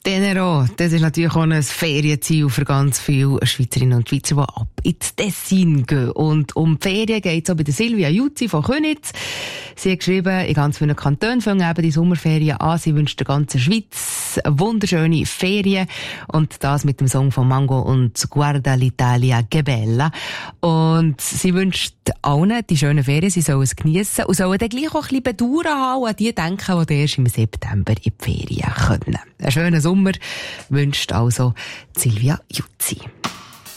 Tenero, das ist natürlich auch ein Ferienziel für ganz viele Schweizerinnen und Schweizer, die ab ins Tessin gehen. Und um die Ferien geht es auch bei der Silvia Jutzi von Köniz. Sie hat geschrieben, in ganz vielen Kantonen fangen eben die Sommerferien an. Sie wünscht der ganzen Schweiz wunderschöne Ferien. Und das mit dem Song von Mango und Guarda l'Italia che bella. Und sie wünscht allen die schönen Ferien, sie sollen es geniessen und sollen dann gleich auch ein bisschen Bedauern haben, an die denken, die erst im September in die Ferien können. Einen schönen Sommer wünscht also Silvia Jutzi.